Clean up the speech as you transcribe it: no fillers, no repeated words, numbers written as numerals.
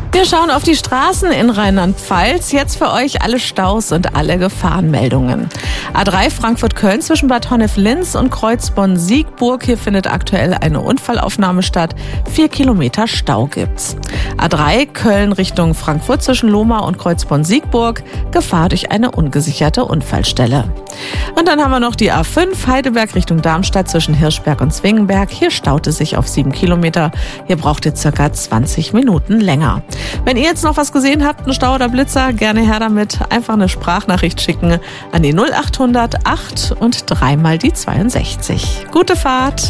Wir schauen auf die Straßen in Rheinland-Pfalz. Jetzt für euch alle Staus und alle Gefahrenmeldungen. A3 Frankfurt-Köln zwischen Bad Honnef-Linz und Kreuzbonn-Siegburg. Hier findet aktuell eine Unfallaufnahme statt. 4 Kilometer Stau gibt's. A3 Köln Richtung Frankfurt zwischen Lohmar und Kreuzbonn-Siegburg. Gefahr durch eine ungesicherte Unfallstelle. Und dann haben wir noch die A5 Heidelberg Richtung Darmstadt zwischen Hirschberg und Zwingenberg. Hier staut es sich auf 7 Kilometer. Hier braucht ihr circa 20 Minuten länger. Wenn ihr jetzt noch was gesehen habt, einen Stau oder Blitzer, gerne her damit. Einfach eine Sprachnachricht schicken an die 0800 8 und 3 mal die 62. Gute Fahrt!